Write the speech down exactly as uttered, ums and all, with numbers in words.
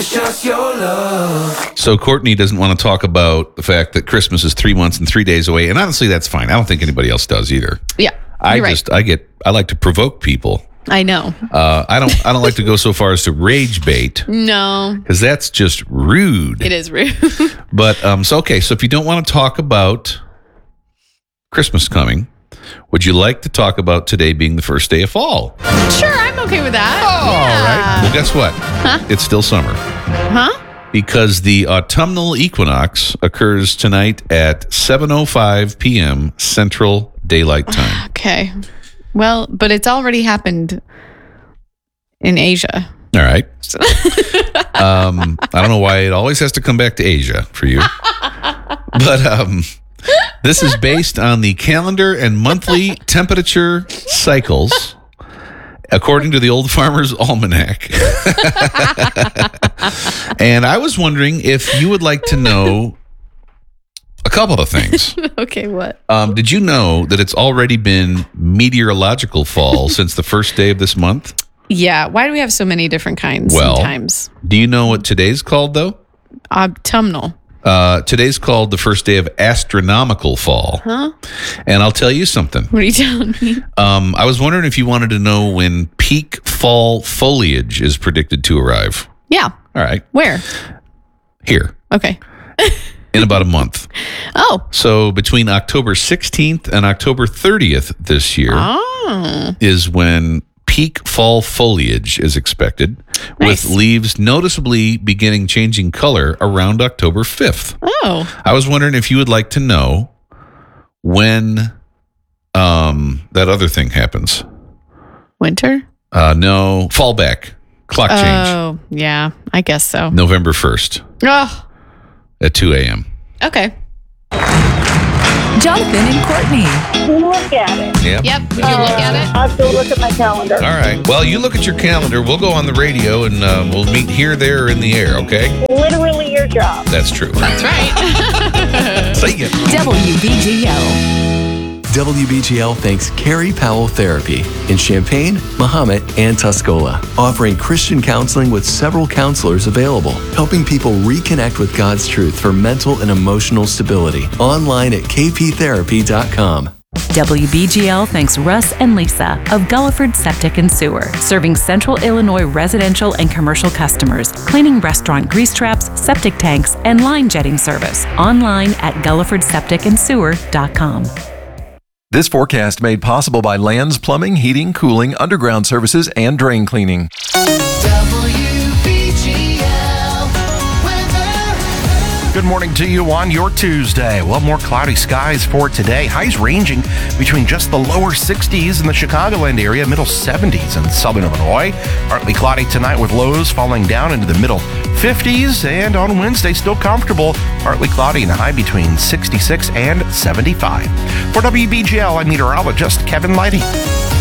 It's just your love. So Courtney doesn't want to talk about the fact that Christmas is three months and three days away, and honestly, that's fine. I don't think anybody else does either. Yeah, I you're just right. I get I like to provoke people. I know. Uh, I don't I don't like to go so far as to rage bait No, because that's just rude. it is rude. But um, so okay, so if you don't want to talk about Christmas coming, would you like to talk about today being the first day of fall? Sure, I'm okay with that. All right. Well, guess what? Huh? It's still summer. Huh? Because the autumnal equinox occurs tonight at seven oh five p.m. Central Daylight Time. Okay. Well, but it's already happened in Asia. All right. um, I don't know why it always has to come back to Asia for you. But um, this is based on the calendar and monthly temperature cycles, according to the Old Farmer's Almanac. And I was wondering if you would like to know a couple of things. Okay, what? Um, did you know that it's already been meteorological fall since the first day of this month? Yeah. Why do we have so many different kinds Well, sometimes? Do you know what today's called, though? Autumnal. Uh, today's called the first day of astronomical fall. Huh? And I'll tell you something. What are you telling me? Um, I was wondering if you wanted to know when peak fall foliage is predicted to arrive. Yeah. All right. Where? Here. Okay. In about a month. Oh. So between October sixteenth and October thirtieth this year Oh. is when peak fall foliage is expected, Nice. with leaves noticeably beginning changing color around October fifth. Oh. I was wondering if you would like to know when um, that other thing happens. Winter? Uh, no, fallback, clock change, Oh, yeah. I guess so. November first Oh. at two a.m. Okay. Jonathan and Courtney. Look at it. Yep. Yep. Would you look at it? I have to look at my calendar. All right. Well, you look at your calendar. We'll go on the radio and uh, we'll meet here, there, or in the air, okay? Literally your job. That's true. That's right. See ya. W B G L. W B G L thanks Carrie Powell Therapy in Champaign, Mahomet, and Tuscola, offering Christian counseling with several counselors available, helping people reconnect with God's truth for mental and emotional stability. Online at k p therapy dot com. W B G L thanks Russ and Lisa of Gulliford Septic and Sewer, serving Central Illinois residential and commercial customers, cleaning restaurant grease traps, septic tanks, and line jetting service. Online at gulliford septic and sewer dot com. This forecast made possible by Lands Plumbing, Heating, Cooling, Underground Services, and Drain Cleaning. Good morning to you on your Tuesday. Well, more cloudy skies for today. Highs ranging between just the lower sixties in the Chicagoland area, middle seventies in southern Illinois. Partly cloudy tonight with lows falling down into the middle fifties. And on Wednesday, still comfortable. Partly cloudy and a high between sixty-six and seventy-five. For W B G L, I'm meteorologist Kevin Lighty.